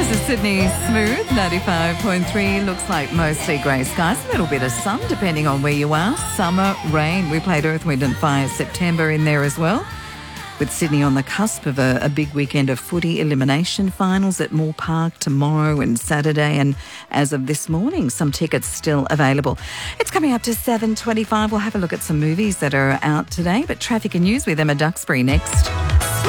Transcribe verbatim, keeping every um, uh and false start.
This is Sydney Smooth, ninety-five point three. Looks like mostly grey skies, a little bit of sun depending on where you are. Summer, rain. We played Earth, Wind and Fire September in there as well. With Sydney on the cusp of a, a big weekend of footy elimination finals at Moore Park tomorrow and Saturday. And as of this morning, some tickets still available. It's coming up to seven twenty-five. We'll have a look at some movies that are out today. But traffic and news with Emma Duxbury next.